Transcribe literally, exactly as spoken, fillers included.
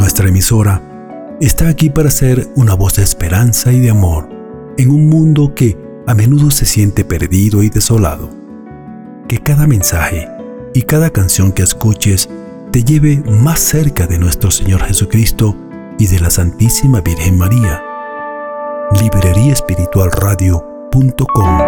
nuestra emisora, está aquí para ser una voz de esperanza y de amor en un mundo que a menudo se siente perdido y desolado. Que cada mensaje y cada canción que escuches te lleve más cerca de nuestro Señor Jesucristo y de la Santísima Virgen María. librería espiritual radio punto com